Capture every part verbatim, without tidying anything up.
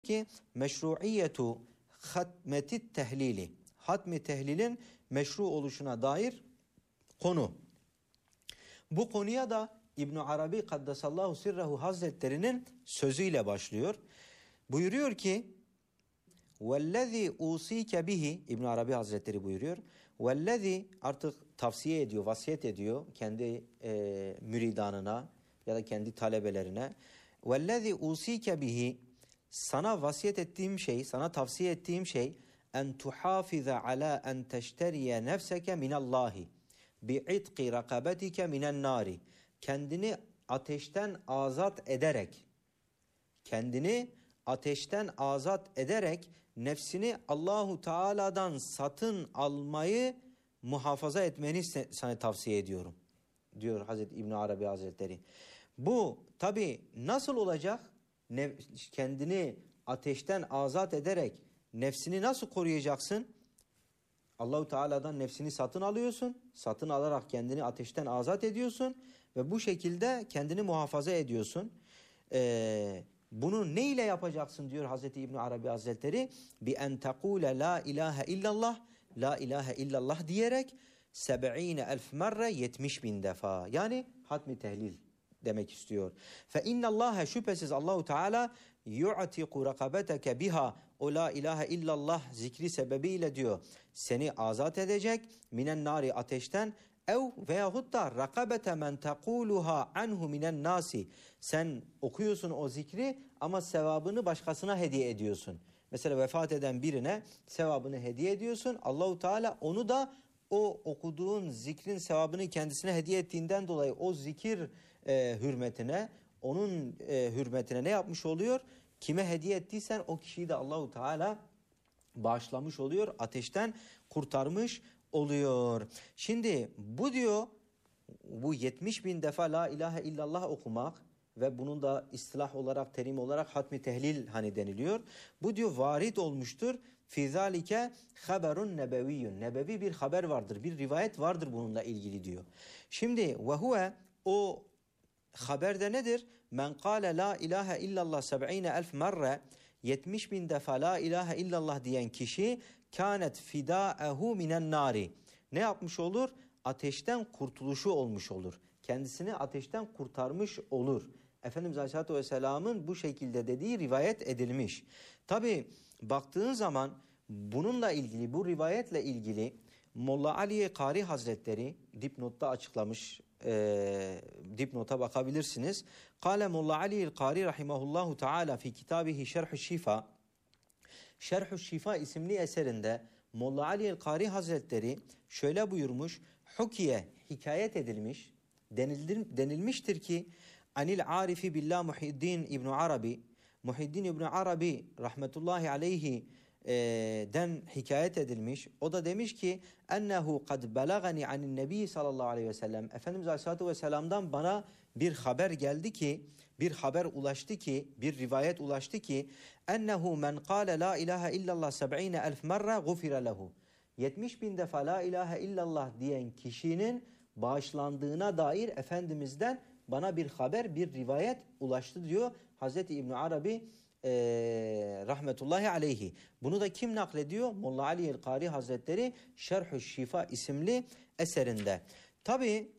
ki meşruiyetu hatmeti tehlili. Hatmi tehlilin meşru oluşuna dair konu. Bu konuya da İbn Arabi Kaddesallahu Sirrehu Hazretlerinin sözüyle başlıyor. Buyuruyor ki vellezî usîke bihi, İbn Arabi Hazretleri buyuruyor. Vellezî, artık tavsiye ediyor, vasiyet ediyor kendi e, müridanına ya da kendi talebelerine. Vellezî usîke bihi, sana vasiyet ettiğim şey, sana tavsiye ettiğim şey en tuhafize ala en teşteriye nefseke minallahi bi'itqi rakabetike minen nari. Kendini ateşten azat ederek, kendini ateşten azat ederek nefsini Allahu Teala'dan satın almayı muhafaza etmeni sana tavsiye ediyorum, diyor Hazreti İbn Arabi Hazretleri. Bu tabi nasıl olacak? Ne, kendini ateşten azat ederek nefsini nasıl koruyacaksın? Allahu Teala'dan nefsini satın alıyorsun. Satın alarak kendini ateşten azat ediyorsun ve bu şekilde kendini muhafaza ediyorsun. Ee, bunu ne ile yapacaksın diyor Hazreti İbn Arabi Hazretleri? Bi en tekule la ilahe illallah, la ilahe illallah diyerek seb'ine elf merre, yetmiş bin defa. Yani hatmi tehlil demek istiyor. Fe innallâhe, şüphesiz Allahu Teala yu'tiku rakabeteke biha, o la ilahe illallah zikri sebebiyle diyor seni azat edecek minen nari, ateşten, ev veyahut da rakabete men tekuluha anhu minen nasi, sen okuyorsun o zikri ama sevabını başkasına hediye ediyorsun. Mesela vefat eden birine sevabını hediye ediyorsun. Allahu Teala onu da o okuduğun zikrin sevabını kendisine hediye ettiğinden dolayı o zikir e, hürmetine, onun e, hürmetine ne yapmış oluyor? Kime hediye ettiysen o kişiyi de Allahu Teala bağışlamış oluyor, ateşten kurtarmış oluyor. Şimdi bu diyor, bu yetmiş bin defa la ilahe illallah okumak ve bunun da istilah olarak, terim olarak hatmi tehlil hani deniliyor. Bu diyor varid olmuştur. Fî zâlike haberun nebeviyyun. Nebevi bir haber vardır, bir rivayet vardır bununla ilgili diyor. Şimdi ve huve, o haberde nedir? Men kâle la ilahe illallah seb'ine elf merre, yetmiş bin defa la ilahe illallah diyen kişi kânet fidâehu minen nâri. Ne yapmış olur? Ateşten kurtuluşu olmuş olur. Kendisini ateşten kurtarmış olur. Efendimiz Aleyhisselatü Vesselam'ın bu şekilde dediği rivayet edilmiş. Tabi baktığın zaman bununla ilgili, bu rivayetle ilgili Molla Ali Kari Hazretleri dipnotta açıklamış, e, dipnota bakabilirsiniz. Kale Molla Ali Kari rahimahullahu teala fi kitabihi Şerh-ü Şifa, Şerh-ü Şifa isimli eserinde Molla Ali Kari Hazretleri şöyle buyurmuş: Hukiye, hikayet edilmiş, denildir, denilmiştir ki Anil Arifi Billah Muhiddin İbn Arabi, Muhiddin İbn Arabi rahmetullahi aleyhi e, den hikayet edilmiş. O da demiş ki ennehu kad belagani anin nebi sallallahu aleyhi ve sellem, Efendimiz Aleyhisselatü Vesselam'dan bana bir haber geldi ki, bir haber ulaştı ki, bir rivayet ulaştı ki ennehu men kâle la ilahe illallah seb'ine elf merre gufire lehu, yetmiş bin defa la ilahe illallah diyen kişinin bağışlandığına dair Efendimiz'den bana bir haber, bir rivayet ulaştı diyor Hazreti İbn Arabi e, rahmetullahi aleyhi. Bunu da kim naklediyor? Molla Ali el-Kari Hazretleri Şerh-ü Şifa isimli eserinde. Tabi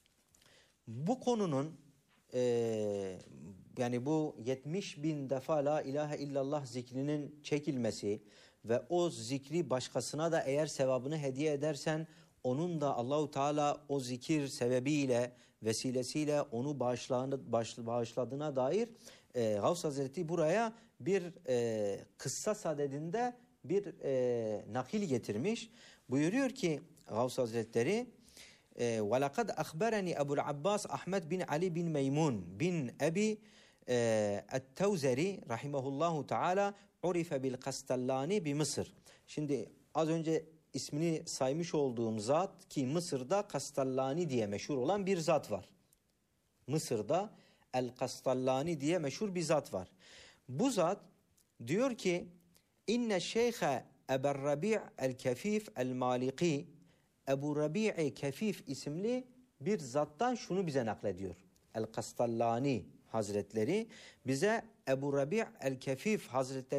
bu konunun e, yani bu yetmiş bin defa la ilahe illallah zikrinin çekilmesi ve o zikri başkasına da eğer sevabını hediye edersen onun da Allahu Teala o zikir sebebiyle, vesilesiyle onu bağışladığına dair e, Gavs Hazreti buraya bir e, kıssa sadedinde bir e, nakil getirmiş. Buyuruyor ki Gavs Hazretleri وَلَقَدْ أَخْبَرَنِي أَبُ الْعَبَّاسِ Ahmet bin Ali bin Meymun bin Ebi et-Tevzeri rahimahullahu teala urife bil Kastallani bi Mısır. Şimdi az önce ismini saymış olduğum zat ki Mısır'da Kastallani diye meşhur olan bir zat var. Mısır'da El-Kastallani diye meşhur bir zat var. Bu zat diyor ki inne şeyhe Eber Rabi' el-Kefif el-Maliki, Ebu Rabi' Kefif isimli bir zattan şunu bize naklediyor. El-Kastallani Hazretleri bize Ebu Rabi' el-Kefif Hazretleri